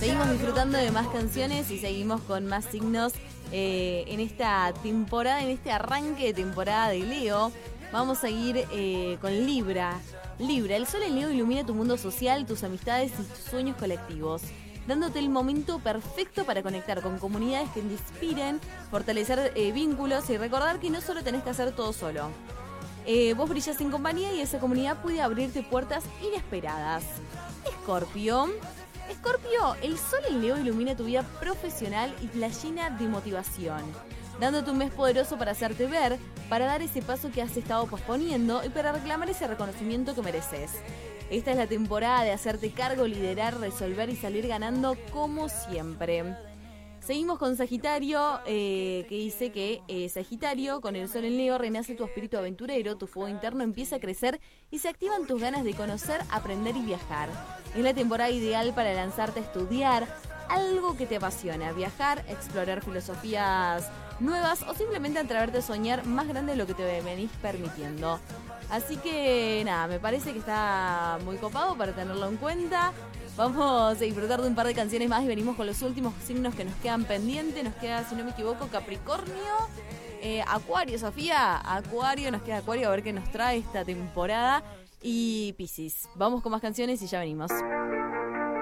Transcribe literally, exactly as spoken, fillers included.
Seguimos disfrutando de más canciones y seguimos con más signos eh, en esta temporada, en este arranque de temporada de Leo. Vamos a ir eh, con Libra. Libra, el sol en Leo ilumina tu mundo social, tus amistades y tus sueños colectivos, dándote el momento perfecto para conectar con comunidades que te inspiren, fortalecer eh, vínculos y recordar que no solo tenés que hacer todo solo. Eh, vos brillas en compañía y esa comunidad puede abrirte puertas inesperadas. Escorpio. Escorpio, el sol en Leo ilumina tu vida profesional y la llena de motivación, dándote un mes poderoso para hacerte ver, para dar ese paso que has estado posponiendo y para reclamar ese reconocimiento que mereces. Esta es la temporada de hacerte cargo, liderar, resolver y salir ganando como siempre. Seguimos con Sagitario, eh, que dice que eh, Sagitario, con el sol en Leo, renace tu espíritu aventurero, tu fuego interno empieza a crecer y se activan tus ganas de conocer, aprender y viajar. Es la temporada ideal para lanzarte a estudiar algo que te apasiona, viajar, explorar filosofías nuevas o simplemente atreverte a soñar más grande de lo que te venís permitiendo. Así que nada, me parece que está muy copado para tenerlo en cuenta. Vamos a disfrutar de un par de canciones más y venimos con los últimos signos que nos quedan pendientes. Nos queda, si no me equivoco, Capricornio, eh, Acuario, Sofía. Acuario, nos queda Acuario a ver qué nos trae esta temporada. Y Piscis. Vamos con más canciones y ya venimos.